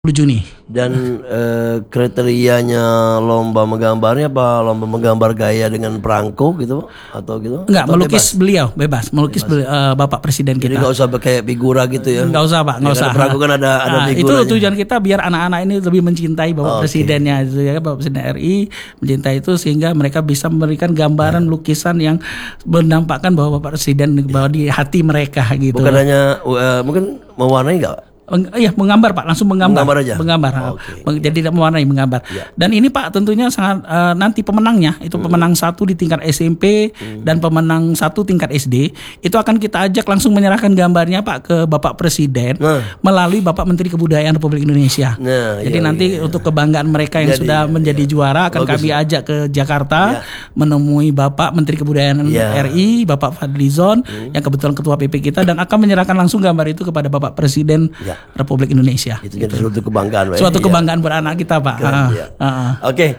Juni. Dan kriterianya lomba menggambarnya apa lomba menggambar gaya dengan perangko gitu atau gitu? Enggak, atau melukis bebas? Beliau bebas, melukis Bapak Presiden kita. Jadi nggak usah kayak figura gitu ya? Nggak usah Pak, nggak usah. Perangko kan ada figuranya. Itu tujuan kita biar anak-anak ini lebih mencintai Bapak Presidennya, itu ya, Bapak Presiden RI mencintai itu sehingga mereka bisa memberikan gambaran lukisan yang menampakkan bahwa Bapak Presiden bahwa di hati mereka gitu. Bukan hanya mungkin mewarnai nggak? Iya, menggambar Pak, langsung menggambar. Menggambar aja. Menggambar. Jadi tidak mewarnai, menggambar. Ya. Dan ini Pak tentunya sangat nanti pemenangnya itu pemenang 1 di tingkat SMP dan pemenang 1 tingkat SD itu akan kita ajak langsung menyerahkan gambarnya Pak ke Bapak Presiden melalui Bapak Menteri Kebudayaan Republik Indonesia. Jadi nanti untuk kebanggaan mereka yang sudah menjadi juara akan kami ajak ke Jakarta menemui Bapak Menteri Kebudayaan RI, Bapak Fadlizon yang kebetulan ketua PP kita dan akan menyerahkan langsung gambar itu kepada Bapak Presiden Republik Indonesia. Itu jadi suatu kebanggaan. Suatu kebanggaan buat anak kita, Pak. Oke.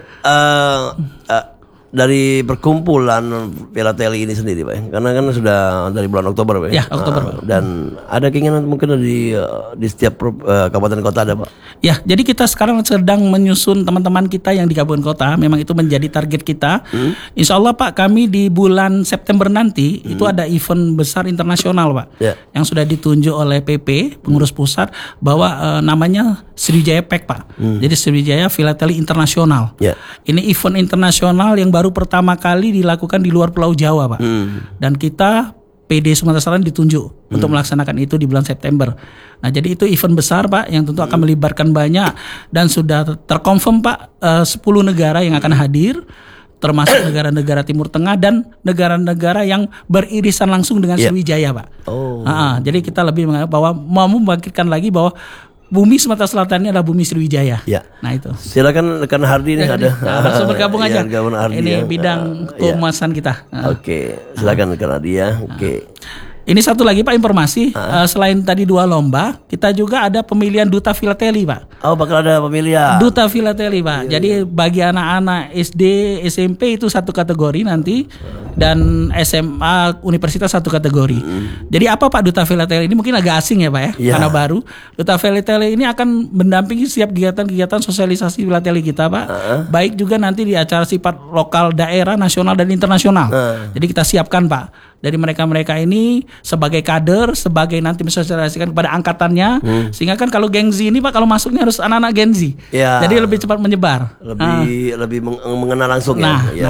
Dari perkumpulan Philately ini sendiri, Pak, karena kan sudah dari bulan Oktober, Pak. Ya, Oktober. Dan ada keinginan mungkin di setiap kabupaten kota ada, Pak. Ya, jadi kita sekarang sedang menyusun teman-teman kita yang di kabupaten kota. Memang itu menjadi target kita. Insya Allah, Pak, kami di bulan September nanti itu ada event besar internasional, Pak, yang sudah ditunjuk oleh PP pengurus pusat bahwa namanya Sriwijaya Pack, Pak. Jadi Sriwijaya Philately Internasional. Ini event internasional yang baru pertama kali dilakukan di luar Pulau Jawa, Pak. Dan kita PD Sumatera Selatan ditunjuk untuk melaksanakan itu di bulan September. Nah, jadi itu event besar, Pak, yang tentu akan melibatkan banyak dan sudah terkonfirm, Pak, 10 negara yang akan hadir, termasuk negara-negara Timur Tengah dan negara-negara yang beririsan langsung dengan Sriwijaya, Pak. Jadi kita lebih menganggap bahwa mau membangkitkan lagi bahwa bumi Sumatera Selatan ini adalah bumi Sriwijaya. Nah itu. Silakan rekan Hardi nih ada. Langsung bergabung aja. Hardi, ini bidang kehumasan kita. Oke, silakan rekan Hardi ya. Oke. Ini satu lagi Pak informasi, selain tadi 2 lomba, kita juga ada pemilihan Duta Philately, Pak. Oh, bakal ada pemilihan Duta Philately, Pak. Jadi bagi anak-anak SD, SMP itu 1 kategori nanti dan SMA universitas 1 kategori. Jadi apa Pak Duta Philately ini mungkin agak asing ya, Pak ya, karena baru. Duta Philately ini akan mendampingi setiap kegiatan-kegiatan sosialisasi philately kita, Pak. Baik juga nanti di acara sifat lokal, daerah, nasional dan internasional. Jadi kita siapkan, Pak, dari mereka-mereka ini sebagai kader, sebagai nanti mensosialisasikan kepada angkatannya, sehingga kan kalau Gen Z ini, Pak, kalau masuknya harus anak-anak Gen Z, jadi lebih cepat menyebar, lebih mengenal langsung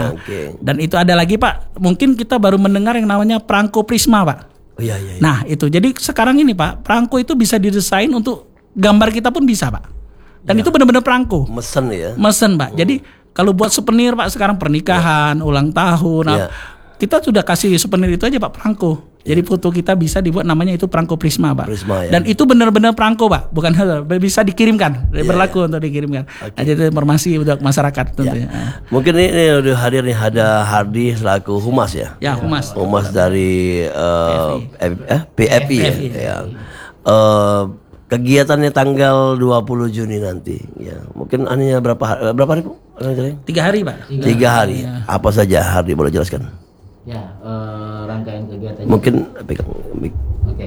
Dan itu ada lagi, Pak, mungkin kita baru mendengar yang namanya perangko Prisma, Pak. Nah itu, jadi sekarang ini, Pak, perangko itu bisa didesain untuk gambar kita pun bisa, Pak, dan itu benar-benar perangko. Mesen, Pak. Jadi kalau buat souvenir, Pak, sekarang pernikahan, ulang tahun, kita sudah kasih souvenir itu aja, Pak, perangko. Jadi foto kita bisa dibuat namanya itu perangko Prisma, Pak. Dan itu benar-benar perangko, Pak, bukan bisa dikirimkan, berlaku untuk dikirimkan. Jadi itu informasi untuk masyarakat tentunya. Mungkin ini udah hadir nih, ada Hardi selaku humas ya. Ya, humas. Humas dari PFI ya. Kegiatannya tanggal 20 Juni nanti. Ya, mungkin hanya berapa hari, Bu? 3 hari, Pak. 3 hari. Apa saja, Hardi, boleh jelaskan? Ya, rangkaian kegiatannya. Mungkin pegang mic. Oke.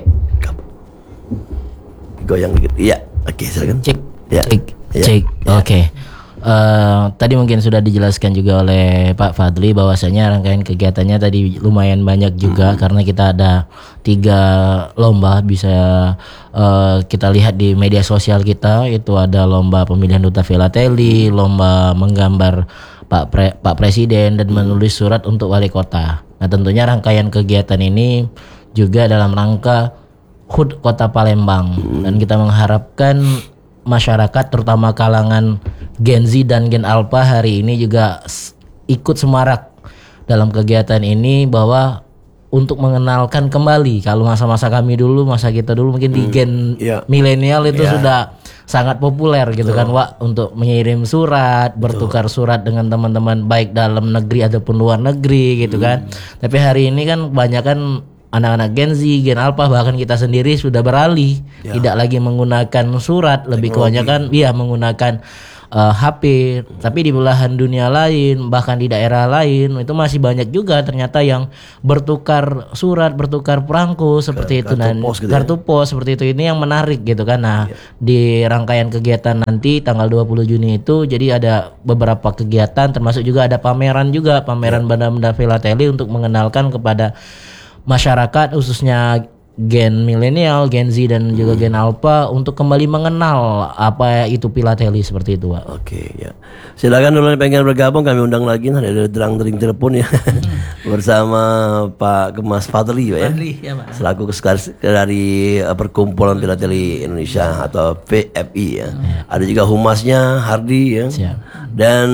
Goyang dikit. Iya, oke, silakan. Cek. Oke. Tadi mungkin sudah dijelaskan juga oleh Pak Fadli bahwasanya rangkaian kegiatannya tadi lumayan banyak juga karena kita ada 3 lomba bisa kita lihat di media sosial kita. Itu ada lomba pemilihan Duta Philately, lomba menggambar Pak Presiden dan menulis surat untuk wali kota. Nah, tentunya rangkaian kegiatan ini juga dalam rangka HUT Kota Palembang dan kita mengharapkan masyarakat terutama kalangan Gen Z dan Gen Alpha hari ini juga ikut semarak dalam kegiatan ini bahwa untuk mengenalkan kembali kalau masa-masa kami dulu, masa kita dulu mungkin di gen milenial itu sudah sangat populer gitu kan, Wak, untuk mengirim surat, bertukar surat dengan teman-teman baik dalam negeri ataupun luar negeri gitu kan. Tapi hari ini kan kebanyakan anak-anak Gen Z, Gen Alpha, bahkan kita sendiri sudah beralih tidak lagi menggunakan surat, lebih kebanyakan menggunakan HP, tapi di belahan dunia lain, bahkan di daerah lain itu masih banyak juga ternyata yang bertukar surat, bertukar perangko seperti itu dan kartu pos seperti itu. Ini yang menarik gitu kan. Nah, di rangkaian kegiatan nanti tanggal 20 Juni itu jadi ada beberapa kegiatan termasuk juga ada pameran benda-benda filateli untuk mengenalkan kepada masyarakat khususnya Gen milenial, Gen Z dan juga Gen Alpha untuk kembali mengenal apa itu filateli seperti itu, Pak. Oke, ya. Silakan dulu yang pengen bergabung kami undang lagi ada derang-dering telepon ya. Bersama Pak Kemas Fadli ya. Ya, Pak. Selaku dari Perkumpulan Filateli Indonesia atau PFI ya. Ada juga humasnya Hardi ya. Siap. Dan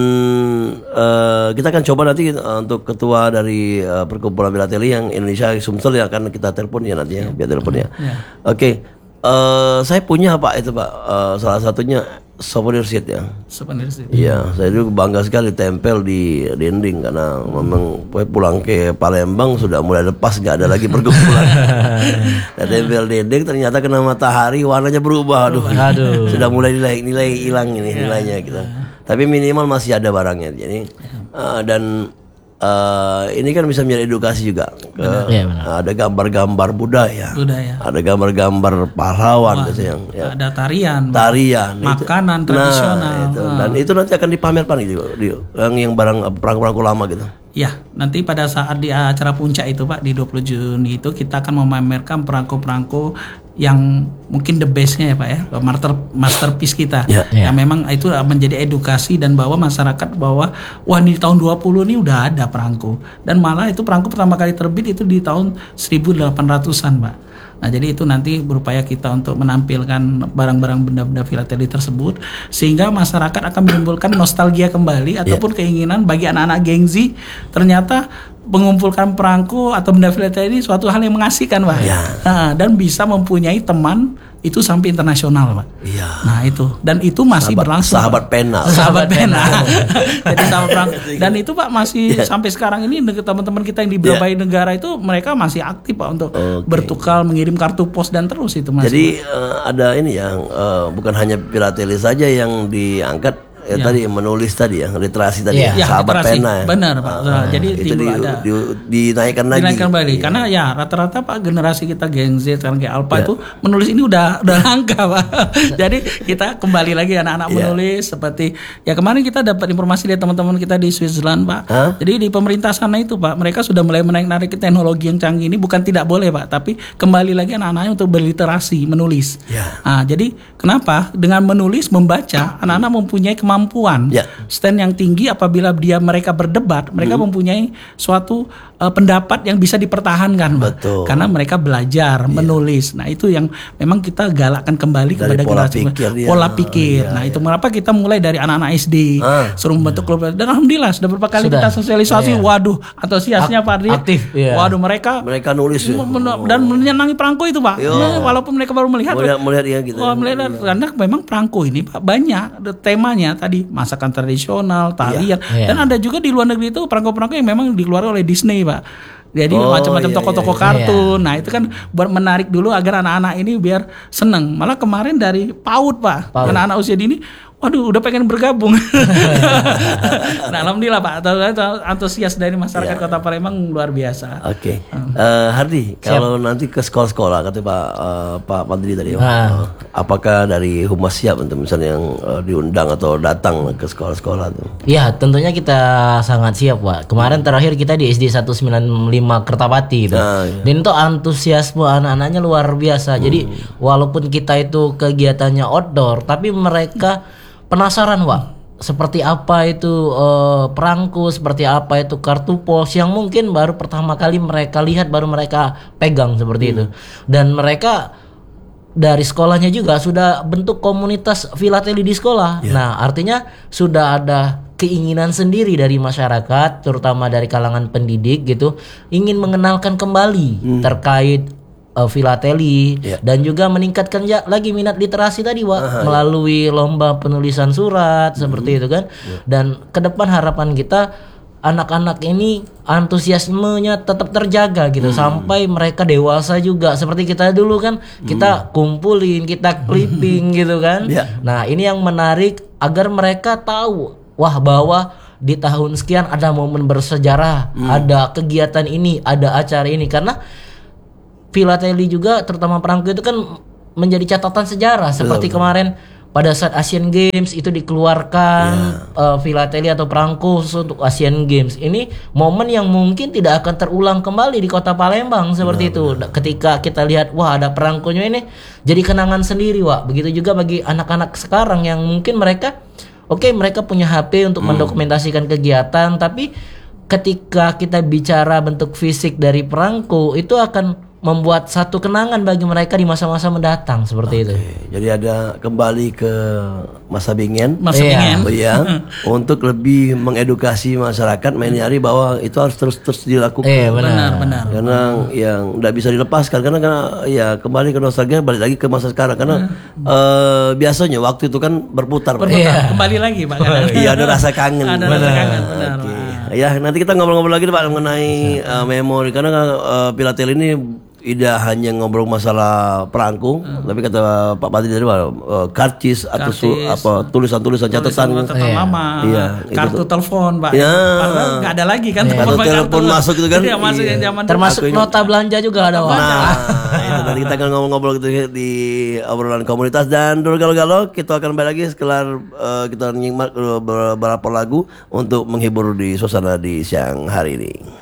kita akan coba nanti untuk ketua dari Perkumpulan Filateli yang Indonesia Sumsel yang akan kita telepon ya nanti ya, biar telepon ya. Oke. Saya punya Pak itu Pak, salah satunya souvenir sheet ya. Souvenir sheet. Iya, saya dulu bangga sekali tempel di dinding karena memang pulang ke Palembang sudah mulai lepas, nggak ada lagi perkumpulan. Dan tempel dinding ternyata kena matahari warnanya berubah, aduh. Sudah mulai nilai hilang ini nilainya gitu. Tapi minimal masih ada barangnya, jadi dan ini kan bisa menjadi edukasi juga. Ada gambar-gambar budaya, ada gambar-gambar pahlawan, ada tarian, makanan tradisional. Dan itu nanti akan dipamerkan gitu, yang barang perangko-perangko lama gitu. Ya, nanti pada saat di acara puncak itu Pak di 20 Juni itu kita akan memamerkan perangko-perangko yang mungkin the bestnya ya Pak ya, masterpiece kita. Ya memang itu menjadi edukasi dan bahwa masyarakat bahwa wah di tahun 20 ini udah ada perangko. Dan malah itu perangko pertama kali terbit itu di tahun 1800-an Pak. Nah jadi itu nanti berupaya kita untuk menampilkan barang-barang benda-benda filateli tersebut sehingga masyarakat akan menimbulkan nostalgia kembali ataupun keinginan bagi anak-anak Gen Z ternyata mengumpulkan perangko atau benda filateli ini suatu hal yang mengasihkan Pak. Dan bisa mempunyai teman itu sampai internasional Pak. Nah itu dan itu masih berlangsung. Sahabat pena. Jadi sahabat perangko. Dan itu Pak masih sampai sekarang ini teman-teman kita yang di berbagai negara itu mereka masih aktif Pak untuk bertukar mengirim kartu pos dan terus itu masih. Jadi ada ini yang bukan hanya filateli saja yang diangkat. Tadi menulis tadi ya, literasi tadi sahabat literasi. Pena ya. Benar Pak. Jadi itu dinaikkan lagi. Dinaikkan kembali karena ya rata-rata Pak generasi kita Gen Z sekarang kayak Alpha itu menulis ini udah langka Pak. Jadi kita kembali lagi anak-anak menulis seperti ya kemarin kita dapat informasi dari teman-teman kita di Switzerland Pak. Jadi di pemerintah sana itu Pak mereka sudah mulai menarik teknologi yang canggih ini bukan tidak boleh Pak, tapi kembali lagi anak-anaknya untuk berliterasi menulis. Nah, jadi kenapa dengan menulis membaca anak-anak mempunyai kemampuan stand yang tinggi apabila mereka berdebat mereka mempunyai suatu pendapat yang bisa dipertahankan Betul. Karena mereka belajar menulis. Nah itu yang memang kita galakkan kembali kepada generasi pola pikir. Nah itu mengapa kita mulai dari anak-anak SD suruh membentuk klub dan alhamdulillah sudah beberapa kali kita sosialisasi. Waduh antusiasnya Pak Ardi. Waduh mereka nulis dan menyenangi perangko itu Pak. Walaupun mereka baru melihat gitu. Melihat karena memang perangko ini Pak banyak temanya tadi masakan tradisional, tarian dan ada juga di luar negeri itu perangko-perangko yang memang dikeluarkan oleh Disney Pak. Jadi macam-macam toko-toko kartun. Nah itu kan buat menarik dulu agar anak-anak ini biar seneng. Malah kemarin dari PAUD Pak, anak-anak usia dini waduh udah pengen bergabung. Nah alhamdulillah Pak, antusias dari masyarakat Kota Palembang luar biasa. Oke. Hardi, kalau nanti ke sekolah-sekolah kata Pak Padri tadi, apakah dari Humas siap untuk misalnya yang diundang atau datang ke sekolah-sekolah itu? Ya tentunya kita sangat siap Pak. Kemarin terakhir kita di SD 195 Kertapati itu. Dan itu antusiasme anak-anaknya luar biasa. Jadi walaupun kita itu kegiatannya outdoor, tapi mereka penasaran Pak, seperti apa itu perangko, seperti apa itu kartu pos yang mungkin baru pertama kali mereka lihat, baru mereka pegang seperti itu. Dan mereka dari sekolahnya juga sudah bentuk komunitas filateli di sekolah. Nah artinya sudah ada keinginan sendiri dari masyarakat, terutama dari kalangan pendidik gitu, ingin mengenalkan kembali terkait filateli dan juga meningkatkan lagi minat literasi tadi Pak melalui lomba penulisan surat seperti itu kan. Dan ke depan harapan kita anak-anak ini antusiasmenya tetap terjaga gitu sampai mereka dewasa juga. Seperti kita dulu kan, kita kumpulin, kita clipping gitu kan. Nah, ini yang menarik agar mereka tahu bahwa di tahun sekian ada momen bersejarah, ada kegiatan ini, ada acara ini, karena filateli juga terutama perangko itu kan menjadi catatan sejarah. Seperti kemarin pada saat Asian Games itu dikeluarkan filateli atau perangko khusus untuk Asian Games. Ini momen yang mungkin tidak akan terulang kembali di kota Palembang seperti itu. Ketika kita lihat ada perangkonya ini jadi kenangan sendiri, Begitu juga bagi anak-anak sekarang yang mungkin mereka mereka punya HP untuk mendokumentasikan kegiatan, tapi ketika kita bicara bentuk fisik dari perangko itu akan membuat satu kenangan bagi mereka di masa-masa mendatang seperti itu. Jadi ada kembali ke masa bingen. Untuk lebih mengedukasi masyarakat hari bahwa itu harus terus dilakukan. Benar. Karena yang tidak bisa dilepaskan karena kembali ke nostalgia, balik lagi ke masa sekarang karena biasanya waktu itu kan berputar. Kembali lagi Pak. Iya, ada rasa kangen. Benar. Ya, nanti kita ngobrol-ngobrol lagi Pak mengenai memori karena filateli ini tidak hanya ngobrol masalah perangko, tapi kata Pak Padri tadi karcis atau tulisan-tulisan catatan lama, kartu telepon Pak. Padahal nggak ada lagi kan kartu telepon masuk itu kan. Masuk yang zaman termasuk nota belanja juga ada. Itu tadi kita akan ngobrol-ngobrol gitu di obrolan komunitas dan dulu galau kita akan balik lagi setelah kita nyimak beberapa lagu untuk menghibur di suasana di siang hari ini.